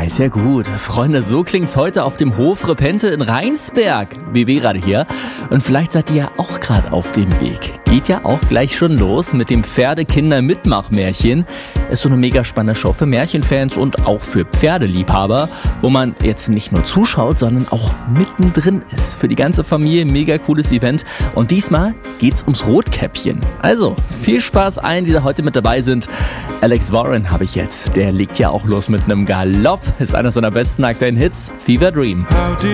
Sehr gut. Freunde, so klingt's heute auf dem Hof Repente in Rheinsberg. BB gerade hier. Und vielleicht seid ihr ja auch gerade auf dem Weg. Geht ja auch gleich schon los mit dem Pferdekinder-Mitmachmärchen. Ist so eine mega spannende Show für Märchenfans und auch für Pferdeliebhaber, wo man jetzt nicht nur zuschaut, sondern auch mittendrin ist. Für die ganze Familie mega cooles Event. Und diesmal geht's ums Rotkäppchen. Also, viel Spaß allen, die da heute mit dabei sind. Alex Warren habe ich jetzt. Der legt ja auch los mit einem Galopp. Ist einer seiner besten aktuellen Hits. Fever Dream.